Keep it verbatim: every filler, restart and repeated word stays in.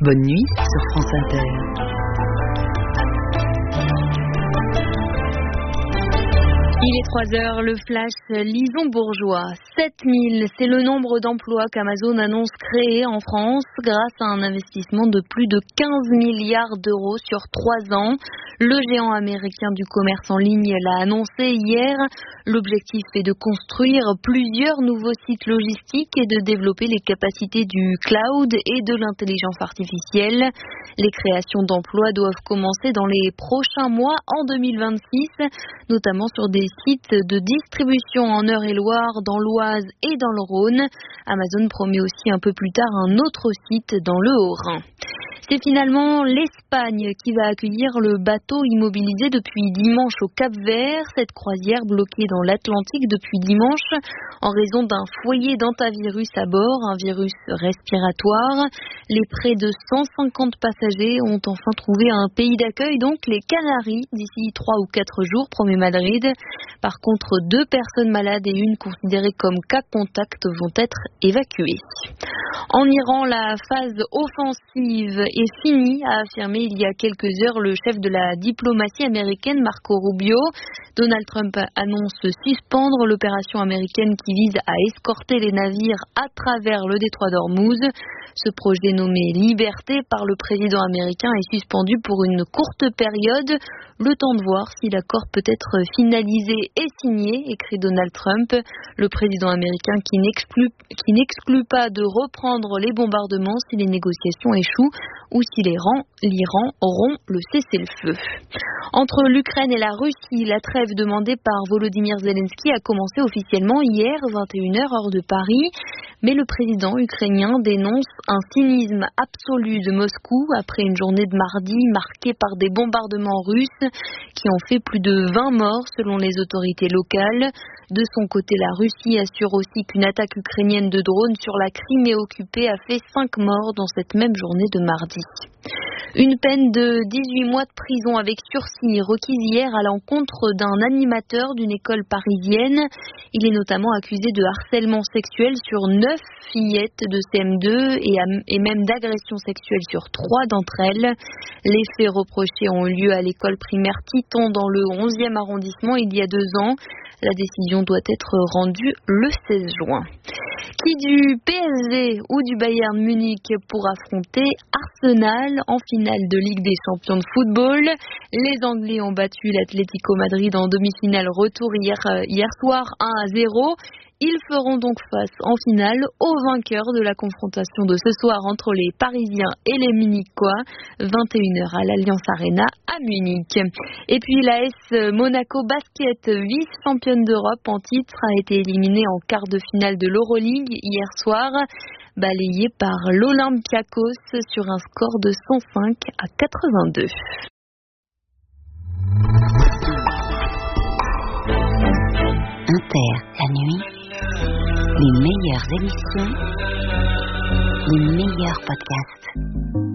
Bonne nuit sur France Inter. Il est trois heures, le flash Lison Bourgeois. sept mille, c'est le nombre d'emplois qu'Amazon annonce créer en France grâce à un investissement de plus de quinze milliards d'euros sur trois ans. Le géant américain du commerce en ligne l'a annoncé hier. L'objectif est de construire plusieurs nouveaux sites logistiques et de développer les capacités du cloud et de l'intelligence artificielle. Les créations d'emplois doivent commencer dans les prochains mois en deux mille vingt-six, notamment sur des sites de distribution en Eure-et-Loire, dans l'Oise et dans le Rhône. Amazon promet aussi un peu plus tard un autre site dans le Haut-Rhin. C'est finalement l'Espagne qui va accueillir le bateau immobilisé depuis dimanche au Cap-Vert. Cette croisière bloquée dans l'Atlantique depuis dimanche en raison d'un foyer d'hantavirus à bord, un virus respiratoire. Les près de cent cinquante passagers ont enfin trouvé un pays d'accueil, donc les Canaries, d'ici trois ou quatre jours, promet Madrid. Par contre, deux personnes malades et une considérée comme cas contact vont être évacuées. En Iran, la phase offensive est finie, a affirmé il y a quelques heures le chef de la diplomatie américaine, Marco Rubio. Donald Trump annonce suspendre l'opération américaine qui vise à escorter les navires à travers le détroit d'Ormuz. Ce projet nommé Liberté par le président américain est suspendu pour une courte période, le temps de voir si l'accord peut être finalisé et signé, écrit Donald Trump. Le président américain qui n'exclut, qui n'exclut pas de reprendre les bombardements si les négociations échouent ou si l'Iran, l'Iran rompt le cessez-le-feu. Entre l'Ukraine et la Russie, la trêve demandée par Volodymyr Zelensky a commencé officiellement hier, vingt et une heures, heure de Paris. Mais le président ukrainien dénonce un cynisme absolu de Moscou après une journée de mardi marquée par des bombardements russes qui ont fait plus de vingt morts selon les autorités locales. De son côté, la Russie assure aussi qu'une attaque ukrainienne de drones sur la Crimée occupée a fait cinq morts dans cette même journée de mardi. Une peine de dix-huit mois de prison avec sursis requise hier à l'encontre d'un animateur d'une école parisienne. Il est notamment accusé de harcèlement sexuel sur neuf fillettes de C M deux et, à, et même d'agression sexuelle sur trois d'entre elles. Les faits reprochés ont eu lieu à l'école primaire Titon dans le onzième arrondissement il y a deux ans. La décision doit être rendue le seize juin. Qui du P S G ou du Bayern Munich pour affronter Arsenal en finale de Ligue des Champions de football? Les Anglais ont battu l'Atlético Madrid en demi-finale retour hier, hier soir un à zéro. Ils feront donc face en finale aux vainqueurs de la confrontation de ce soir entre les Parisiens et les Munichois, vingt et une heures à l'Allianz Arena à Munich. Et puis l'A S Monaco Basket, vice-championne d'Europe en titre, a été éliminée en quart de finale de l'Euroleague hier soir, balayée par l'Olympiakos sur un score de cent cinq à quatre-vingt-deux. Inter, la nuit, les meilleures émissions, les meilleurs podcasts.